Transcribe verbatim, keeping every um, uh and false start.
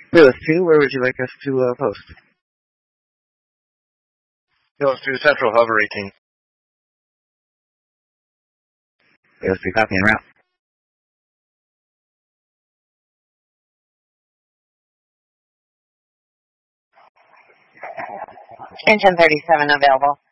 Phyllis two, where would you like us to uh, post? Phyllis two, Central Hover eighteen. Phyllis two, copy and route. Engine thirty-seven available.